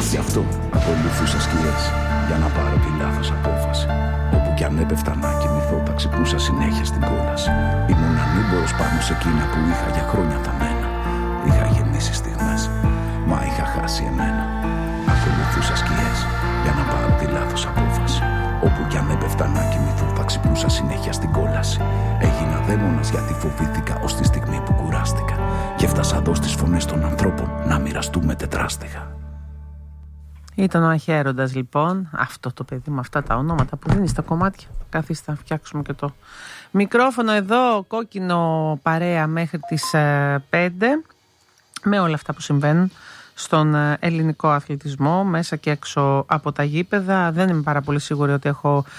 Γι' αυτό ακολουθούσα σκιές για να πάρω τη λάθος απόφαση. Όπου κι αν έπεφτα να κοιμηθώ, τα ξυπνούσα συνέχεια στην κόλαση. Ήμουν ανήμπορος πάνω σε εκείνα που είχα για χρόνια θαμμένα. Είχα γεννήσει στιγμές, μα είχα χάσει εμένα. Ακολουθούσα σκιές για να πάρω τη λάθος απόφαση. Όπου κι αν έπεφτα να κοιμηθώ, θα ξυπνούσα συνέχεια στην κόλαση. Έγινα δαίμονας γιατί φοβήθηκα ως τη στιγμή που κουράστηκα. Και έφτασα εδώ στις φωνές των ανθρώπων να μοιραστούμε τετράστιγα. Ήταν ο Αχαίροντας λοιπόν, αυτό το παιδί με αυτά τα ονόματα που δίνει στα κομμάτια. Καθίστε να φτιάξουμε και το μικρόφωνο εδώ, κόκκινο παρέα μέχρι τις 5, με όλα αυτά που συμβαίνουν στον ελληνικό αθλητισμό, μέσα και έξω από τα γήπεδα. Δεν είμαι πάρα πολύ σίγουρη ότι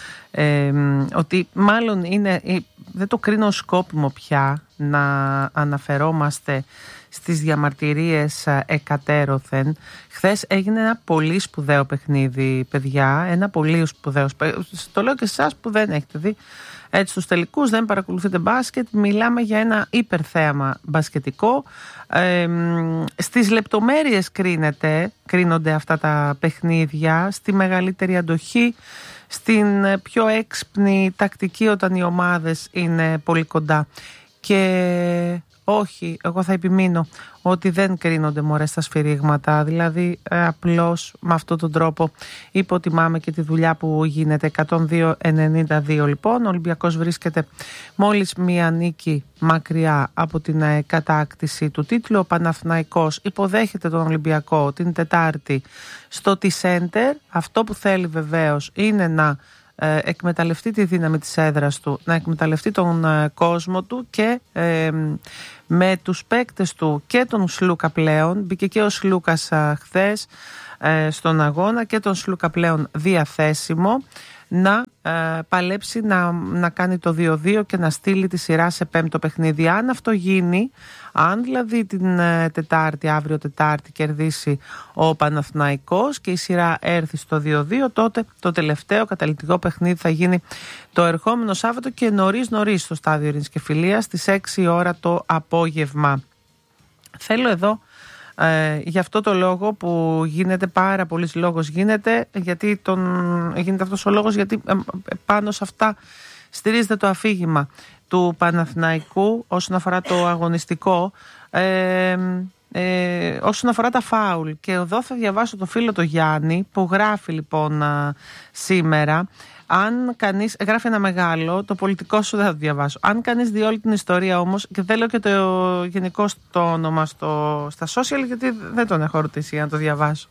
ότι μάλλον δεν το κρίνω σκόπιμο πια να αναφερόμαστε στις διαμαρτυρίες εκατέρωθεν. Χθες έγινε ένα πολύ σπουδαίο παιχνίδι, παιδιά, ένα πολύ σπουδαίο. Το λέω και σε εσάς που δεν έχετε δει έτσι τους τελικούς, δεν παρακολουθείτε μπάσκετ. Μιλάμε για ένα υπερθέαμα μπασκετικό. Στις λεπτομέρειες κρίνονται αυτά τα παιχνίδια, στη μεγαλύτερη αντοχή, στην πιο έξυπνη τακτική όταν οι ομάδες είναι πολύ κοντά. Και όχι, εγώ θα επιμείνω ότι δεν κρίνονται μωρές τα σφυρίγματα, δηλαδή απλώς με αυτόν τον τρόπο υποτιμάμε και τη δουλειά που γίνεται. 102-92 λοιπόν, ο Ολυμπιακός βρίσκεται μόλις μία νίκη μακριά από την κατάκτηση του τίτλου. Ο Παναθηναϊκός υποδέχεται τον Ολυμπιακό την Τετάρτη στο T-Center. Αυτό που θέλει βεβαίως είναι να εκμεταλλευτεί τη δύναμη της έδρας του, να εκμεταλλευτεί τον κόσμο του και με τους παίκτες του και τον Σλούκα πλέον, μπήκε και ο Σλούκας χθες στον αγώνα και τον Σλούκα πλέον διαθέσιμο, να παλέψει να κάνει το 2-2 και να στείλει τη σειρά σε πέμπτο παιχνίδι. Αν αυτό γίνει, αν δηλαδή την Τετάρτη, αύριο Τετάρτη, κερδίσει ο Παναθηναϊκός και η σειρά έρθει στο 2-2, τότε το τελευταίο καταλυτικό παιχνίδι θα γίνει το ερχόμενο Σάββατο και νωρίς στο στάδιο Ειρήνης και Φιλίας στις 6 ώρα το απόγευμα. Θέλω εδώ για αυτό το λόγο που γίνεται πάρα πολύς λόγος, γίνεται αυτός ο λόγος γιατί πάνω σε αυτά στηρίζεται το αφήγημα του Παναθηναϊκού όσον αφορά το αγωνιστικό, όσον αφορά τα φάουλ. Και εδώ θα διαβάσω το φίλο το Γιάννη που γράφει λοιπόν σήμερα. Αν κανείς, γράφει ένα μεγάλο, το πολιτικό σου δεν θα το διαβάσω. Αν κανείς δει όλη την ιστορία όμως, και θέλω και το γενικό το όνομα στα social, γιατί δεν τον έχω ρωτήσει για να το διαβάσω.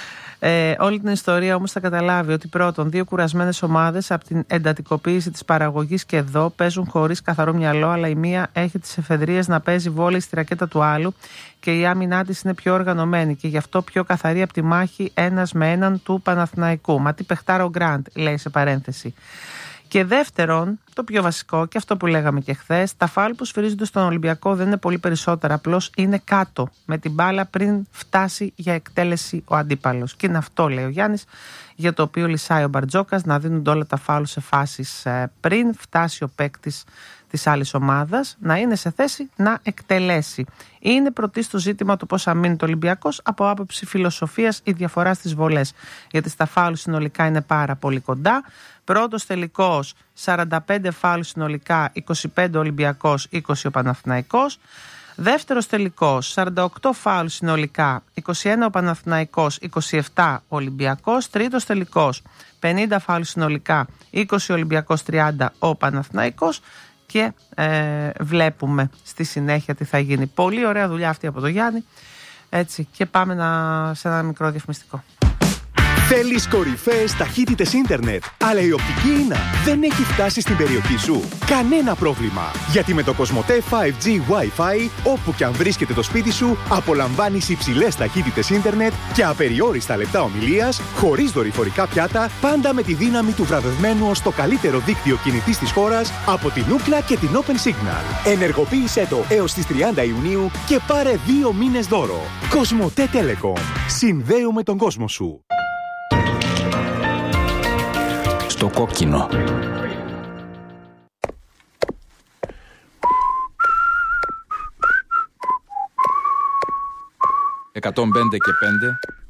Όλη την ιστορία όμως θα καταλάβει ότι πρώτον, δύο κουρασμένες ομάδες από την εντατικοποίηση της παραγωγής και εδώ παίζουν χωρίς καθαρό μυαλό, αλλά η μία έχει τις εφεδρίες να παίζει βόλεϊ στη ρακέτα του άλλου και η άμυνά της είναι πιο οργανωμένη και γι' αυτό πιο καθαρή από τη μάχη ένας με έναν του Παναθηναϊκού. Μα τι παιχτάρο Γκραντ, λέει σε παρένθεση. Και δεύτερον, το πιο βασικό και αυτό που λέγαμε και χθες, τα φάουλ που σφυρίζονται στον Ολυμπιακό δεν είναι πολύ περισσότερα, απλώς είναι κάτω με την μπάλα πριν φτάσει για εκτέλεση ο αντίπαλος. Και είναι αυτό, λέει ο Γιάννης, για το οποίο λυσάει ο Μπαρτζόκας, να δίνονται όλα τα φάουλ σε φάσεις πριν φτάσει ο παίκτης της άλλης ομάδας, να είναι σε θέση να εκτελέσει. Είναι πρωτίστως ζήτημα το πώς αμήνεται ο Ολυμπιακός από άποψη φιλοσοφίας η διαφορά στις βολές. Γιατί στα φάουλ συνολικά είναι πάρα πολύ κοντά. Πρώτος τελικός 45 φάουλ συνολικά, 25 Ολυμπιακός, 20 ο Παναθηναϊκός. Δεύτερος τελικός 48 φάουλ συνολικά, 21 ο Παναθηναϊκός, 27 ο Ολυμπιακός. Τρίτος τελικός 50 φάουλ συνολικά, 20 Ολυμπιακός, 30 ο Παναθηναϊκός. Και βλέπουμε στη συνέχεια τι θα γίνει. Πολύ ωραία δουλειά αυτή από τον Γιάννη. Έτσι, και πάμε σε ένα μικρό διαφημιστικό. Θέλεις κορυφαίες ταχύτητες ίντερνετ, αλλά η οπτική ίνα δεν έχει φτάσει στην περιοχή σου? Κανένα πρόβλημα, γιατί με το Κοσμοτέ 5G Wi-Fi, όπου και αν βρίσκεται το σπίτι σου, απολαμβάνεις υψηλές ταχύτητες ίντερνετ και απεριόριστα λεπτά ομιλίας, χωρίς δορυφορικά πιάτα, πάντα με τη δύναμη του βραβευμένου ως το καλύτερο δίκτυο κινητής της χώρας από την Ookla και την Open Signal. Ενεργοποίησέ το έως τις 30 Ιουνίου και πάρε 2 μήνες δώρο. Κοσμοτέ Telecom. Συνδέουμε τον κόσμο σου. Στο κόκκινο. «105 και 5